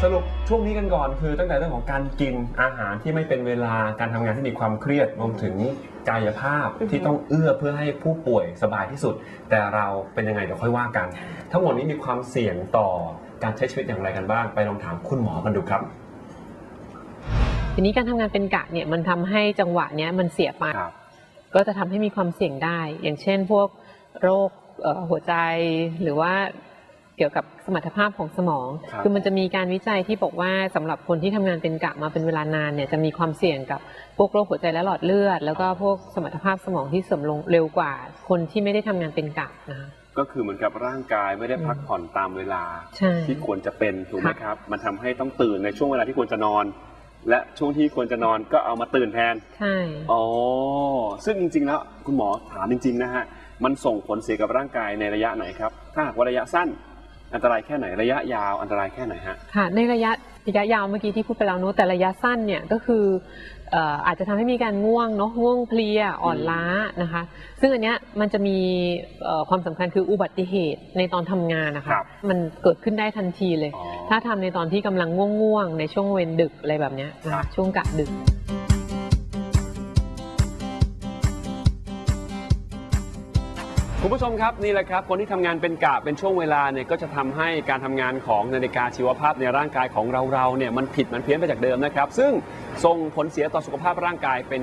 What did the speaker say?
สรุปช่วงนี้กันก่อนคือตั้งแต่เรื่องของการกินอาหารที่ไม่เป็นเวลาการทำงานที่มีความเครียดรวมถึงกายภาพที่ต้องเอื้อเพื่อให้ผู้ป่วยสบายที่สุดแต่เราเป็นยังไงเดี๋ยวค่อยว่ากันทั้งหมดนี้มีความเสี่ยงต่อการใช้ชีวิตอย่างไรกันบ้างไปลองถามคุณหมอกันดูครับทีนี้การทำงานเป็นกะเนี่ยมันทำให้จังหวะเนี้ยมันเสียไปก็จะทำให้มีความเสี่ยงได้อย่างเช่นพวกโรคหัวใจหรือว่าเกี่ยวกับสมรรถภาพของสมองคือมันจะมีการวิจัยที่บอกว่าสำหรับคนที่ทำงานเป็นกะมาเป็นเวลานานเนี่ยจะมีความเสี่ยงกับพวกโรคหัวใจและหลอดเลือดแล้วก็พวกสมรรถภาพสมองที่เสื่อมลงเร็วกว่าคนที่ไม่ได้ทำงานเป็นกะนะคะก็คือเหมือนกับร่างกายไม่ได้พักผ่อนตามเวลาที่ควรจะเป็นถูกไหมครับมันทำให้ต้องตื่นในช่วงเวลาที่ควรจะนอนและช่วงที่ควรจะนอนก็เอามาตื่นแทนใช่อ๋อซึ่งจริงๆแล้วคุณหมอถามจริงๆนะฮะมันส่งผลเสียกับร่างกายในระยะไหนครับถ้าหากว่าระยะสั้นอันตรายแค่ไหนระยะยาวอันตรายแค่ไหนฮะค่ะในระยะยาวเมื่อกี้ที่พูดไปแล้วเนอะแต่ระยะสั้นเนี่ยก็คืออาจจะทำให้มีการง่วงเนาะง่วงเพลียอ่อนล้านะคะซึ่งอันเนี้ยมันจะมีความสำคัญคืออุบัติเหตุในตอนทำงานนะคะมันเกิดขึ้นได้ทันทีเลยถ้าทำในตอนที่กำลังง่วงในช่วงเวรดึกอะไรแบบนี้นะคะช่วงกะดึกคุณผู้ชมครับนี่แหละครับคนที่ทำงานเป็นกะเป็นช่วงเวลาเนี่ยก็จะทำให้การทำงานของนาฬิกาชีวภาพในร่างกายของเราเนี่ยมันผิดมันเพี้ยนไปจากเดิมนะครับซึ่งส่งผลเสียต่อสุขภาพร่างกายเป็น